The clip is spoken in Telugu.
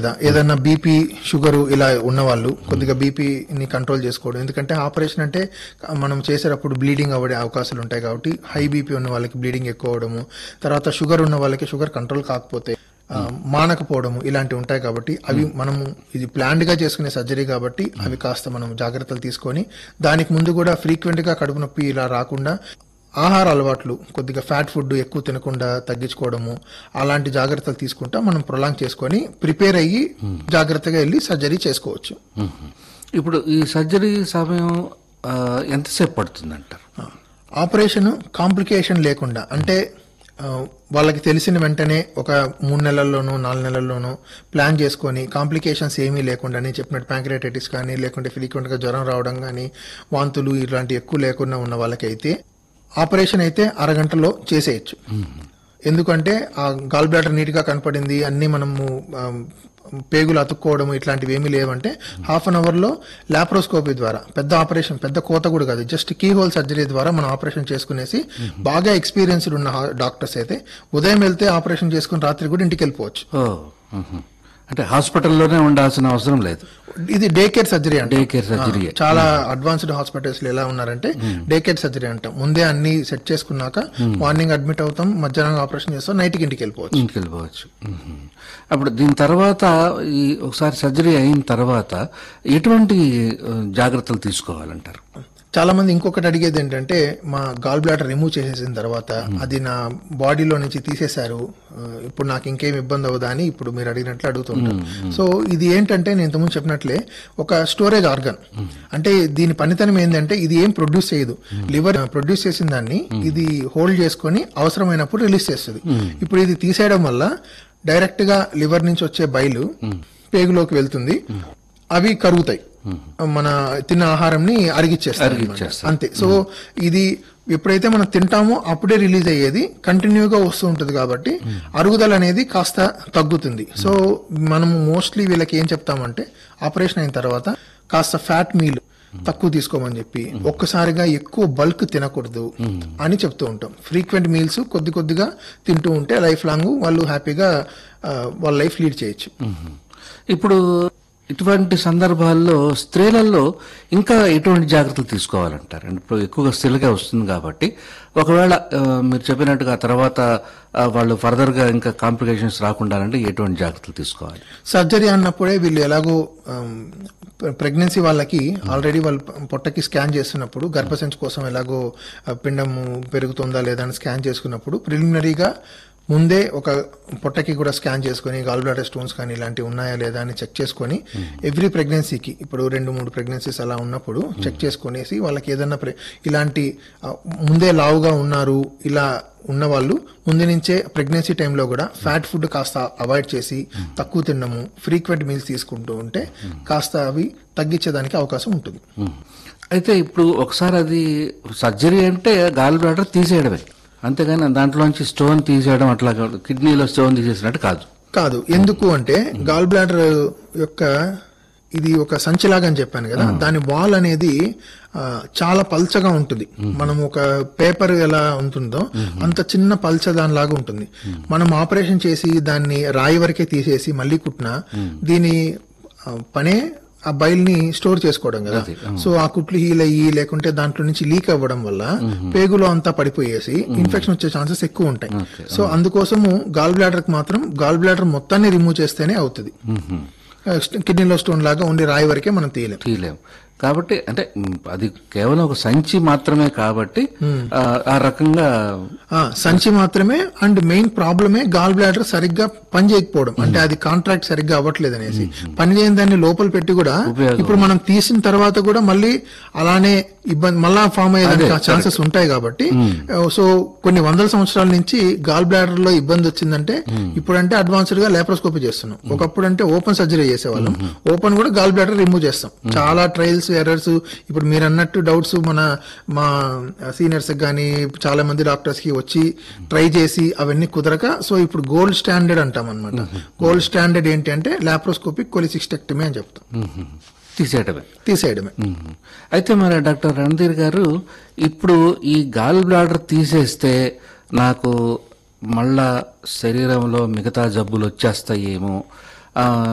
ఏదన్నా బీపీ షుగర్ ఇలా ఉన్న వాళ్ళు కొద్దిగా బీపీని కంట్రోల్ చేసుకోవడం. ఎందుకంటే ఆపరేషన్ అంటే మనం చేసేటప్పుడు బ్లీడింగ్ అవ్వడే అవకాశాలు ఉంటాయి కాబట్టి హై బీపీ ఉన్న వాళ్ళకి బ్లీడింగ్ ఎక్కువ అవడము, తర్వాత షుగర్ ఉన్న వాళ్ళకి షుగర్ కంట్రోల్ కాకపోతే మానకపోవడము ఇలాంటివి ఉంటాయి కాబట్టి అవి మనము ఇది ప్లాన్డ్ గా చేసుకునే సర్జరీ కాబట్టి అవి కాస్త మనం జాగ్రత్తలు తీసుకొని దానికి ముందు కూడా ఫ్రీక్వెంట్ గా కడుపు నొప్పి ఇలా రాకుండా ఆహార అలవాట్లు కొద్దిగా ఫ్యాట్ ఫుడ్ ఎక్కువ తినకుండా తగ్గించుకోవడము అలాంటి జాగ్రత్తలు తీసుకుంటా మనం ప్రొలాంగ్ చేసుకొని ప్రిపేర్ అయ్యి జాగ్రత్తగా వెళ్ళి సర్జరీ చేసుకోవచ్చు. ఇప్పుడు ఈ సర్జరీ సమయం ఎంతసేపు పడుతుందంటారు? ఆపరేషన్ కాంప్లికేషన్ లేకుండా అంటే వాళ్ళకి తెలిసిన వెంటనే ఒక 3 నెలల్లోనూ 4 నెలల్లోనూ ప్లాన్ చేసుకొని కాంప్లికేషన్స్ ఏమీ లేకుండా నేను చెప్పినట్టు ప్యాంక్రియాటైటిస్ కానీ లేకుంటే ఫ్రీక్వెంట్ గా జ్వరం రావడం కానీ వాంతులు ఇలాంటి ఎక్కువ లేకుండా ఉన్న వాళ్ళకైతే ఆపరేషన్ అయితే అరగంటలో చేసేయచ్చు. ఎందుకంటే ఆ గాల్ బ్లాడర్ నీట్ గా కనపడింది, అన్ని మనము పేగులు అతుక్కోవడం ఇట్లాంటివి ఏమీ లేవంటే హాఫ్ అన్ అవర్ లో లాప్రోస్కోపీ ద్వారా పెద్ద ఆపరేషన్, పెద్ద కోత కూడా కాదు, జస్ట్ కీ హోల్ సర్జరీ ద్వారా మనం ఆపరేషన్ చేసుకునేసి బాగా ఎక్స్పీరియన్స్డ్ ఉన్న డాక్టర్స్ అయితే ఉదయం వెళ్తే ఆపరేషన్ చేసుకుని రాత్రి కూడా ఇంటికి వెళ్ళిపోవచ్చు. అంటే హాస్పిటల్లోనే ఉండాల్సిన అవసరం లేదు. ఇది డే కేర్ సర్జరీ అంటే డే కేర్ సర్జరీ చాలా అడ్వాన్స్డ్ హాస్పిటల్స్ లో ఎలా ఉన్నారంటే డే కేర్ సర్జరీ అంటాం. ముందే అన్ని సెట్ చేసుకున్నాక మార్నింగ్ అడ్మిట్ అవుతాం, మధ్యాహ్నం ఆపరేషన్ చేస్తాం, నైట్కి ఇంటికి వెళ్ళిపోవచ్చు. అప్పుడు దీని తర్వాత ఈ ఒకసారి సర్జరీ అయిన తర్వాత ఎటువంటి జాగ్రత్తలు తీసుకోవాలంటారు? చాలా మంది ఇంకొకటి అడిగేది ఏంటంటే మా గాల్ బ్లాడర్ రిమూవ్ చేసేసిన తర్వాత అది నా బాడీలో నుంచి తీసేశారు, ఇప్పుడు నాకు ఇంకేం ఇబ్బంది అవుదా అని ఇప్పుడు మీరు అడిగినట్లు అడుగుతుంటారు. సో ఇది ఏంటంటే నేను ఇంతకుముందు చెప్పినట్లే ఒక స్టోరేజ్ ఆర్గన్. అంటే దీని పనితనం ఏంటంటే ఇది ఏం ప్రొడ్యూస్ చేయదు, లివర్ ప్రొడ్యూస్ చేసిన దాన్ని ఇది హోల్డ్ చేసుకొని అవసరమైనప్పుడు రిలీజ్ చేస్తుంది. ఇప్పుడు ఇది తీసేయడం వల్ల డైరెక్ట్ గా లివర్ నుంచి వచ్చే బైలు పేగులోకి వెళ్తుంది, అవి కరుగుతాయి, మన తిన్న ఆహారంని అరిగిచ్చేస్తారు అంతే. సో ఇది ఎప్పుడైతే మనం తింటామో అప్పుడే రిలీజ్ అయ్యేది కంటిన్యూగా వస్తూ ఉంటుంది కాబట్టి అరుగుదల అనేది కాస్త తగ్గుతుంది. సో మనము మోస్ట్లీ వీళ్ళకి ఏం చెప్తామంటే ఆపరేషన్ అయిన తర్వాత కాస్త ఫ్యాట్ మీల్ తక్కువ తీసుకోమని చెప్పి ఒక్కసారిగా ఎక్కువ బల్క్ తినకూడదు అని చెప్తూ ఉంటాం. ఫ్రీక్వెంట్ మీల్స్ కొద్ది కొద్దిగా తింటూ ఉంటే లైఫ్ లాంగ్ వాళ్ళు హ్యాపీగా వాళ్ళ లైఫ్ లీడ్ చేయొచ్చు. ఇప్పుడు ఇటువంటి సందర్భాల్లో స్త్రీలలో ఇంకా ఎటువంటి జాగ్రత్తలు తీసుకోవాలంటారు? ఇప్పుడు ఎక్కువగా స్త్రీలకే వస్తుంది కాబట్టి ఒకవేళ మీరు చెప్పినట్టుగా తర్వాత వాళ్ళు ఫర్దర్ గా ఇంకా కాంప్లికేషన్స్ రాకుండా అంటే ఎటువంటి జాగ్రత్తలు తీసుకోవాలి? సర్జరీ అన్నప్పుడే వీళ్ళు ఎలాగో ప్రెగ్నెన్సీ వాళ్ళకి ఆల్రెడీ వాళ్ళు పొట్టకి స్కాన్ చేస్తున్నప్పుడు గర్భసంచి కోసం ఎలాగో పిండము పెరుగుతుందా లేదా అని స్కాన్ చేసుకున్నప్పుడు ప్రిలిమినరీగా ముందే ఒక పొట్టకి కూడా స్కాన్ చేసుకుని గాల్ బ్లాడర్ స్టోన్స్ కానీ ఇలాంటివి ఉన్నాయా లేదా అని చెక్ చేసుకుని ఎవ్రీ ప్రెగ్నెన్సీకి ఇప్పుడు 2-3 ప్రెగ్నెన్సీస్ అలా ఉన్నప్పుడు చెక్ చేసుకునేసి వాళ్ళకి ఏదన్నా ఇలాంటి ముందే లావుగా ఉన్నారు ఇలా ఉన్న వాళ్ళు ముందు నుంచే ప్రెగ్నెన్సీ టైంలో కూడా ఫ్యాట్ ఫుడ్ కాస్త అవాయిడ్ చేసి తక్కువ తినడము, ఫ్రీక్వెంట్ మీల్స్ తీసుకుంటూ ఉంటే కాస్త అవి తగ్గించేదానికి అవకాశం ఉంటుంది. అయితే ఇప్పుడు ఒకసారి అది సర్జరీ అంటే గాల్ బ్లాడర్ తీసేయడమే, అంతేగాని దాంట్లోంచి స్టోన్ తీసేయడం అట్లా కిడ్నీలో స్టోన్ తీసేసినట్టు కాదు. ఎందుకు అంటే గాల్ బ్లాడర్ యొక్క ఇది ఒక సంచిలాగా అని చెప్పాను కదా, దాని వాల్ అనేది చాలా పల్చగా ఉంటుంది. మనం ఒక పేపర్ ఎలా ఉంటుందో అంత చిన్న పల్చ దానిలాగా ఉంటుంది. మనం ఆపరేషన్ చేసి దాన్ని రాయి వరకే తీసేసి మళ్ళీ కుట్టినా దీని పనే ఆ బైల్ ని స్టోర్ చేసుకోవడం కదా. సో ఆ కుట్లు హీల్ అయ్యి లేకుంటే దాంట్లో నుంచి లీక్ అవ్వడం వల్ల పేగులో అంతా పడిపోయేసి ఇన్ఫెక్షన్ వచ్చే ఛాన్సెస్ ఎక్కువ ఉంటాయి. సో అందుకోసము గాల్ బ్లాడర్ కి మాత్రం గాల్ బ్లాడర్ మొత్తాన్ని రిమూవ్ చేస్తేనే అవుతుంది. కిడ్నీలో స్టోన్ లాగా ఉండి రాయి వరకే మనం తీయలేం కాబట్టి అంటే అది కేవలం ఒక సంచి మాత్రమే కాబట్టి ఆ రకంగా సంచి మాత్రమే. అండ్ మెయిన్ ప్రాబ్లమే గాల్ బ్లాడర్ సరిగ్గా పని చేయకపోవడం, అంటే అది కాంట్రాక్ట్ సరిగ్గా అవ్వట్లేదు అనేసి పని చేయని దాన్ని లోపల పెట్టి కూడా ఇప్పుడు మనం తీసిన తర్వాత కూడా మళ్ళీ అలానే ఇబ్బంది మళ్ళా ఫామ్ అయ్యేదానికి ఛాన్సెస్ ఉంటాయి కాబట్టి సో కొన్ని వందల సంవత్సరాల నుంచి గాల్ బ్లాడర్ లో ఇబ్బంది వచ్చిందంటే ఇప్పుడంటే అడ్వాన్స్డ్ గా లాప్రోస్కోపీ చేస్తున్నాం. ఒకప్పుడు అంటే ఓపెన్ సర్జరీ చేసేవాళ్ళం, ఓపెన్ కూడా గాల్ బ్లాడర్ రిమూవ్ చేస్తాం. చాలా ట్రయల్స్ ఎర్రర్స్ ఇప్పుడు మీరు అన్నట్టు డౌట్స్ మా సీనియర్స్ కానీ చాలా మంది డాక్టర్స్ కి వచ్చి ట్రై చేసి అవన్నీ కుదరక సో ఇప్పుడు గోల్డ్ స్టాండర్డ్ అంటాం అనమాట. గోల్డ్ స్టాండర్డ్ ఏంటి అంటే లాప్రోస్కోపిక్ కొలిసిస్టెక్టమీ అని చెప్తాం, తీసేయడమే. అయితే మరి డాక్టర్ రణధీర్ గారు ఇప్పుడు ఈ గాల్ బ్లాడర్ తీసేస్తే నాకు మళ్ళా శరీరంలో మిగతా జబ్బులు వచ్చేస్తాయేమో